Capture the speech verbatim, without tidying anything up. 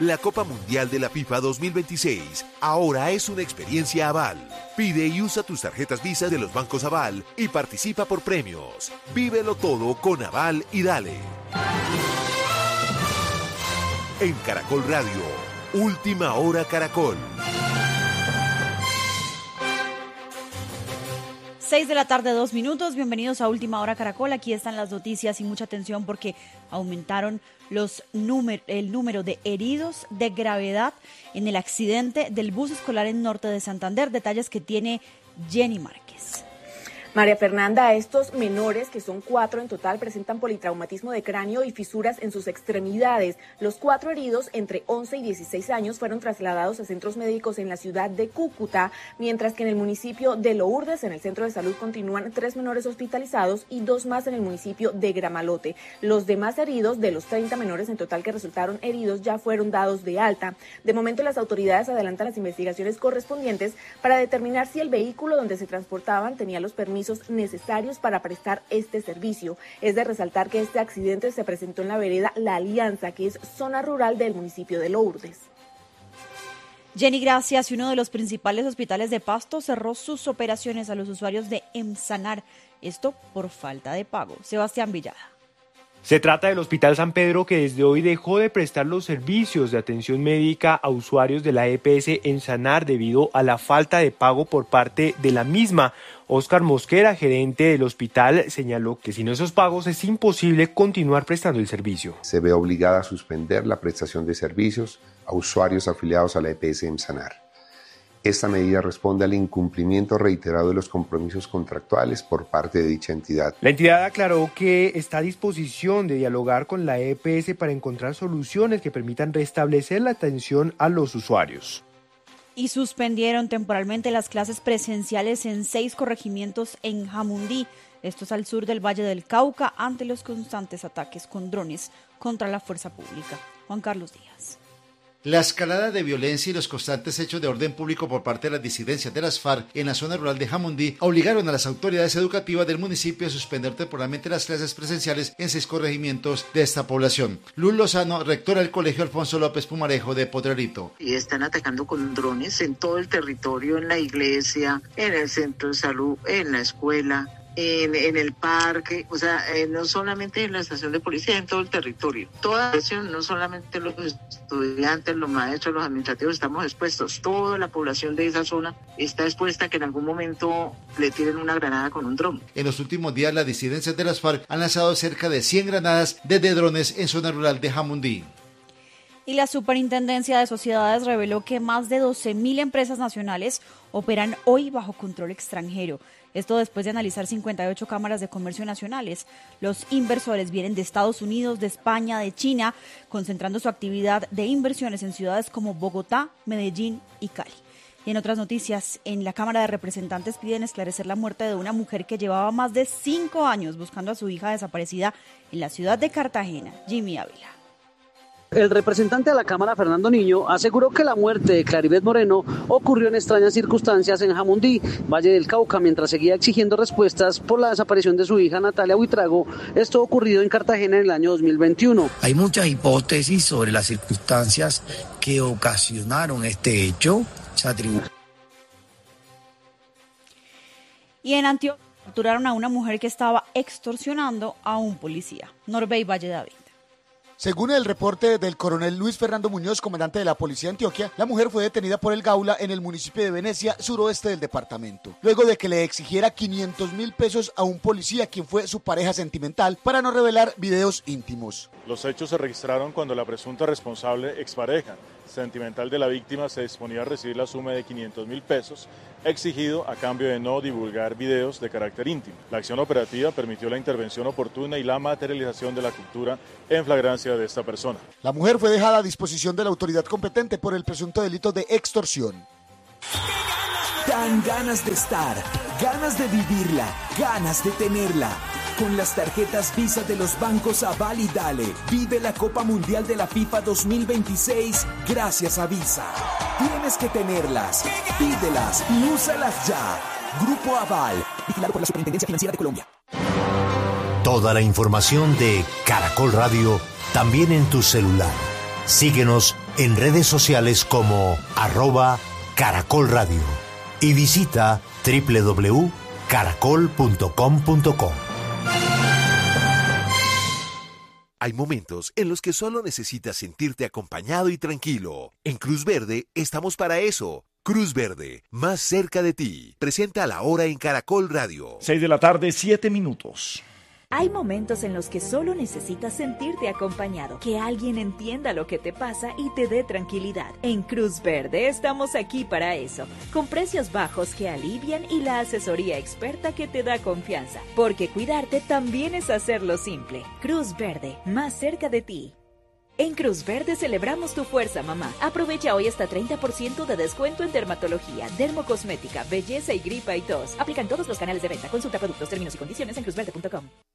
La Copa Mundial de la FIFA dos mil veintiséis ahora es una experiencia Aval. Pide y usa tus tarjetas Visa de los bancos Aval y participa por premios. Vívelo todo con Aval y dale. En Caracol Radio, Última Hora Caracol. seis de la tarde, dos minutos. Bienvenidos a Última Hora Caracol. Aquí están las noticias y mucha atención porque aumentaron los número, el número de heridos de gravedad en el accidente del bus escolar en Norte de Santander. Detalles que tiene Jenny Márquez. María Fernanda, estos menores, que son cuatro en total, presentan politraumatismo de cráneo y fisuras en sus extremidades. Los cuatro heridos, entre once y dieciséis años, fueron trasladados a centros médicos en la ciudad de Cúcuta, mientras que en el municipio de Lourdes, en el centro de salud, continúan tres menores hospitalizados y dos más en el municipio de Gramalote. Los demás heridos, de los treinta menores en total que resultaron heridos, ya fueron dados de alta. De momento, las autoridades adelantan las investigaciones correspondientes para determinar si el vehículo donde se transportaban tenía los permisos necesarios para prestar este servicio. Es de resaltar que este accidente se presentó en la vereda La Alianza, que es zona rural del municipio de Lourdes. Jenny, gracias. Y uno de los principales hospitales de Pasto cerró sus operaciones a los usuarios de Emsanar, esto por falta de pago. Sebastián Villada. Se trata del Hospital San Pedro, que desde hoy dejó de prestar los servicios de atención médica a usuarios de la E P S Emsanar debido a la falta de pago por parte de la misma. Óscar Mosquera, gerente del hospital, señaló que sin esos pagos es imposible continuar prestando el servicio. Se ve obligada a suspender la prestación de servicios a usuarios afiliados a la E P S Emsanar. Esta medida responde al incumplimiento reiterado de los compromisos contractuales por parte de dicha entidad. La entidad aclaró que está a disposición de dialogar con la E P S para encontrar soluciones que permitan restablecer la atención a los usuarios. Y suspendieron temporalmente las clases presenciales en seis corregimientos en Jamundí. Esto es al sur del Valle del Cauca, ante los constantes ataques con drones contra la fuerza pública. Juan Carlos Díaz. La escalada de violencia y los constantes hechos de orden público por parte de las disidencias de las FARC en la zona rural de Jamundí obligaron a las autoridades educativas del municipio a suspender temporalmente las clases presenciales en seis corregimientos de esta población. Luz Lozano, rectora del Colegio Alfonso López Pumarejo de Potrerito. Y están atacando con drones en todo el territorio, en la iglesia, en el centro de salud, en la escuela, En, en el parque, o sea, eh, no solamente en la estación de policía, en todo el territorio. Toda la no solamente los estudiantes, los maestros, los administrativos estamos expuestos, toda la población de esa zona está expuesta a que en algún momento le tiren una granada con un dron. En los últimos días, las disidencias de las FARC han lanzado cerca de cien granadas desde drones en zona rural de Jamundí. Y la Superintendencia de Sociedades reveló que más de doce mil empresas nacionales operan hoy bajo control extranjero. Esto después de analizar cincuenta y ocho cámaras de comercio nacionales. Los inversores vienen de Estados Unidos, de España, de China, concentrando su actividad de inversiones en ciudades como Bogotá, Medellín y Cali. Y en otras noticias, en la Cámara de Representantes piden esclarecer la muerte de una mujer que llevaba más de cinco años buscando a su hija desaparecida en la ciudad de Cartagena. Jimmy Ávila. El representante de la Cámara, Fernando Niño, aseguró que la muerte de Claribeth Moreno ocurrió en extrañas circunstancias en Jamundí, Valle del Cauca, mientras seguía exigiendo respuestas por la desaparición de su hija Natalia Buitrago, esto ocurrido en Cartagena en el año dos mil veintiuno. Hay muchas hipótesis sobre las circunstancias que ocasionaron este hecho. Se atribuye. Y en Antioquia capturaron a una mujer que estaba extorsionando a un policía. Norbey Valle David. Según el reporte del coronel Luis Fernando Muñoz, comandante de la Policía de Antioquia, la mujer fue detenida por el Gaula en el municipio de Venecia, suroeste del departamento, luego de que le exigiera quinientos mil pesos a un policía quien fue su pareja sentimental para no revelar videos íntimos. Los hechos se registraron cuando la presunta responsable expareja sentimental de la víctima se disponía a recibir la suma de quinientos mil pesos exigido a cambio de no divulgar videos de carácter íntimo. La acción operativa permitió la intervención oportuna y la materialización de la captura en flagrancia de esta persona. La mujer fue dejada a disposición de la autoridad competente por el presunto delito de extorsión. Dan ganas de estar, ganas de vivirla, ganas de tenerla. Con las tarjetas Visa de los bancos Aval y Dale, vive la Copa Mundial de la FIFA dos mil veintiséis gracias a Visa. Tienes que tenerlas, pídelas y úsalas ya. Grupo Aval, vigilado por la Superintendencia Financiera de Colombia. Toda la información de Caracol Radio también en tu celular. Síguenos en redes sociales como arroba Caracol Radio y visita doble u doble u doble u punto caracol punto com punto co. Hay momentos en los que solo necesitas sentirte acompañado y tranquilo. En Cruz Verde estamos para eso. Cruz Verde, más cerca de ti. Presenta La Hora en Caracol Radio. seis de la tarde, siete minutos. Hay momentos en los que solo necesitas sentirte acompañado, que alguien entienda lo que te pasa y te dé tranquilidad. En Cruz Verde estamos aquí para eso, con precios bajos que alivian y la asesoría experta que te da confianza, porque cuidarte también es hacerlo simple. Cruz Verde, más cerca de ti. En Cruz Verde celebramos tu fuerza, mamá. Aprovecha hoy hasta treinta por ciento de descuento en dermatología, dermocosmética, belleza y gripa y tos. Aplican todos los canales de venta. Consulta productos, términos y condiciones en cruz verde punto com.